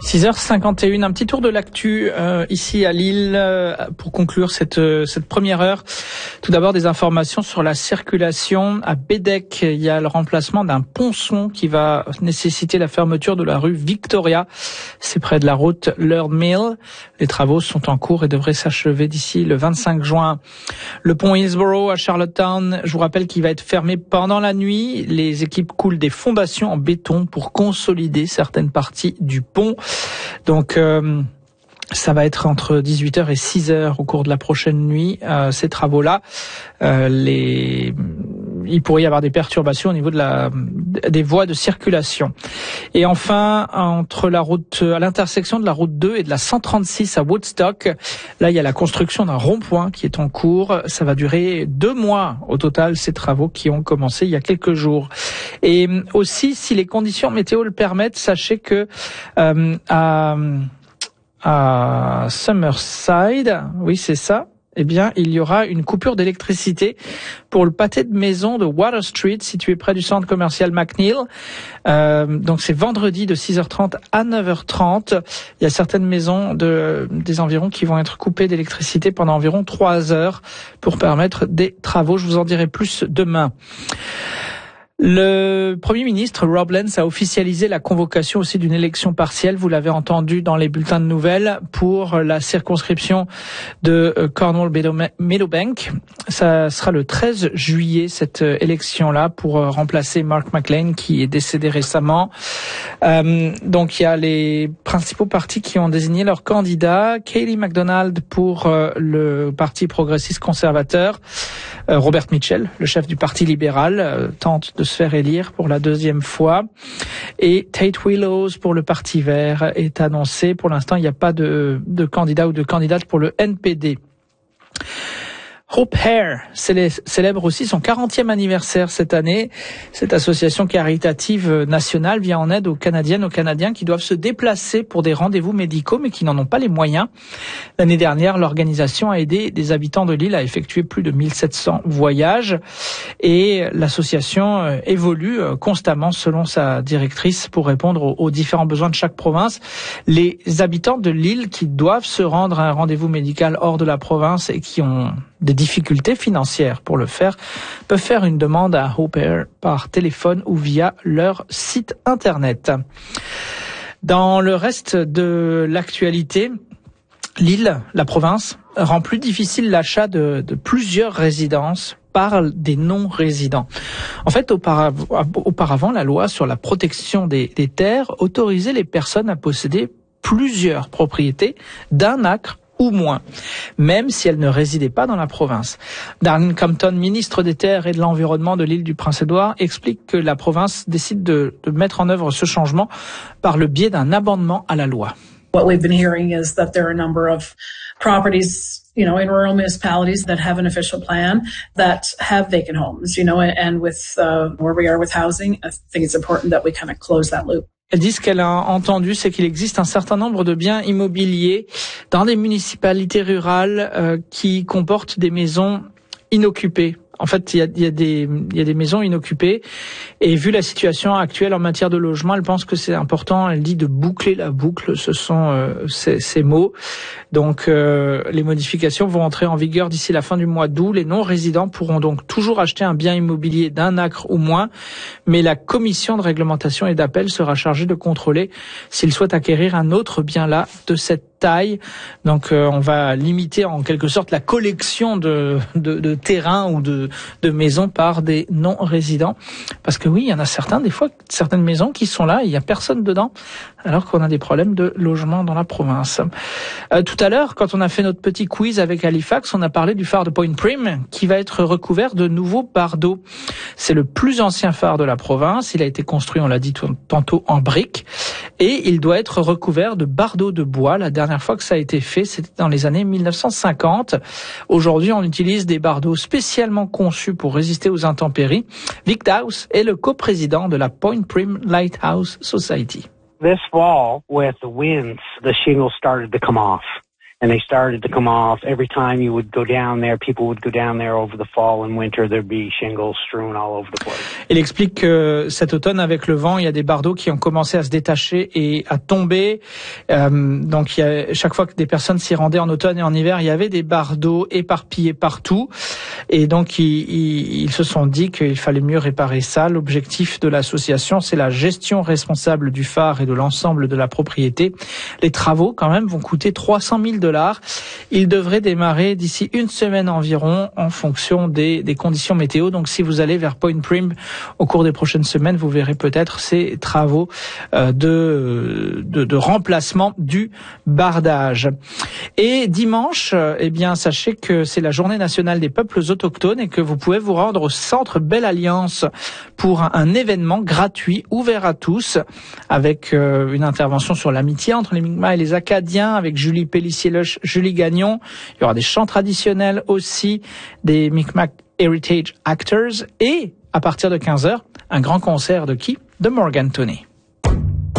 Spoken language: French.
6h51, un petit tour de l'actu ici à Lille pour conclure cette première heure. Tout d'abord des informations sur la circulation à Bédec. Il y a le remplacement d'un ponçon qui va nécessiter la fermeture de la rue Victoria. C'est près de la route Lord Mill. Les travaux sont en cours et devraient s'achever d'ici le 25 juin. Le pont Hillsborough à Charlottetown, je vous rappelle qu'il va être fermé pendant la nuit. Les équipes coulent des fondations en béton pour consolider certaines parties du pont. Donc ça va être entre 18h et 6h au cours de la prochaine nuit, ces travaux-là. Il pourrait y avoir des perturbations au niveau des voies de circulation. Et enfin, entre à l'intersection de la route 2 et de la 136 à Woodstock, là, il y a la construction d'un rond-point qui est en cours. Ça va durer 2 mois au total, ces travaux qui ont commencé il y a quelques jours. Et aussi, si les conditions météo le permettent, sachez que à Summerside, oui c'est ça, eh bien il y aura une coupure d'électricité pour le pâté de maison de Water Street situé près du centre commercial McNeil. Donc c'est vendredi de 6h30 à 9h30. Il y a certaines maisons des environs qui vont être coupées d'électricité pendant environ 3 heures pour permettre des travaux. Je vous en dirai plus demain. Le Premier ministre Rob Lenz a officialisé la convocation aussi d'une élection partielle, vous l'avez entendu dans les bulletins de nouvelles, pour la circonscription de Cornwall-Meadowbank. Ça sera le 13 juillet, cette élection-là, pour remplacer Mark McLean qui est décédé récemment. Donc il y a les principaux partis qui ont désigné leurs candidats. Kayleigh MacDonald pour le Parti progressiste conservateur. Robert Mitchell, le chef du Parti libéral, tente de se faire élire pour la 2e fois. Et Tate Willows pour le Parti vert est annoncé. Pour l'instant, il n'y a pas de candidat ou de candidate pour le NPD. Hope Hair célèbre aussi son 40e anniversaire cette année. Cette association caritative nationale vient en aide aux Canadiennes, aux Canadiens qui doivent se déplacer pour des rendez-vous médicaux mais qui n'en ont pas les moyens. L'année dernière, l'organisation a aidé des habitants de l'île à effectuer plus de 1700 voyages et l'association évolue constamment selon sa directrice pour répondre aux différents besoins de chaque province. Les habitants de l'île qui doivent se rendre à un rendez-vous médical hors de la province et qui ont des difficultés financières pour le faire, peuvent faire une demande à Hope Hair par téléphone ou via leur site internet. Dans le reste de l'actualité, l'île, la province, rend plus difficile l'achat de plusieurs résidences par des non-résidents. En fait, auparavant, la loi sur la protection des terres autorisait les personnes à posséder plusieurs propriétés d'un acre ou moins, même si elle ne résidait pas dans la province. Darren Compton, ministre des Terres et de l'Environnement de l'île du Prince-Édouard, explique que la province décide de mettre en œuvre ce changement par le biais d'un amendement à la loi. What we've been hearing is that there are a number of properties, in rural municipalities that have an official plan that have vacant homes, and with where we are with housing, I think it's important that we kind of close that loop. Elle dit ce qu'elle a entendu, c'est qu'il existe un certain nombre de biens immobiliers dans des municipalités rurales qui comportent des maisons inoccupées. En fait, il y a des maisons inoccupées et vu la situation actuelle en matière de logement, elle pense que c'est important, elle dit de boucler la boucle, ce sont ces mots. Donc les modifications vont entrer en vigueur d'ici la fin du mois d'août. Les non-résidents pourront donc toujours acheter un bien immobilier d'un acre ou moins, mais la commission de réglementation et d'appel sera chargée de contrôler s'ils souhaitent acquérir un autre bien là de cette taille. Donc on va limiter en quelque sorte la collection de terrains ou de maisons par des non-résidents. Parce que oui, il y en a des fois, certaines maisons qui sont là et il n'y a personne dedans, alors qu'on a des problèmes de logement dans la province. Tout à l'heure, quand on a fait notre petit quiz avec Halifax, on a parlé du phare de Point Prim qui va être recouvert de nouveaux bardeaux. C'est le plus ancien phare de la province. Il a été construit, on l'a dit tantôt, en briques et il doit être recouvert de bardeaux de bois. La dernière fois que ça a été fait, c'était dans les années 1950. Aujourd'hui, on utilise des bardeaux spécialement conçus pour résister aux intempéries. Vic Dowse est le coprésident de la Point Prim Lighthouse Society. This fall, with the winds, the shingles started to come off. and they started to come off. Every time you would go down there, people would go down there over the fall and winter. There'd be shingles strewn all over the place. Il explique que cet automne, avec le vent, il y a des bardeaux qui ont commencé à se détacher et à tomber. Donc, chaque fois que des personnes s'y rendaient en automne et en hiver, il y avait des bardeaux éparpillés partout. Et donc, ils se sont dit qu'il fallait mieux réparer ça. L'objectif de l'association, c'est la gestion responsable du phare et de l'ensemble de la propriété. Les travaux, quand même, vont coûter $300,000. Ils devraient démarrer d'ici une semaine environ en fonction des conditions météo. Donc, si vous allez vers Point Prim au cours des prochaines semaines, vous verrez peut-être ces travaux de remplacement du bardage. Et dimanche, eh bien, sachez que c'est la journée nationale des peuples autochtones et que vous pouvez vous rendre au centre Belle Alliance pour un événement gratuit ouvert à tous avec une intervention sur l'amitié entre les Mi'kmaq et les Acadiens avec Julie Pellissier-Loche, Julie Gagnon. Il y aura des chants traditionnels aussi, des Mi'kmaq Heritage Actors et à partir de 15h, un grand concert de qui? De Morgan Toney.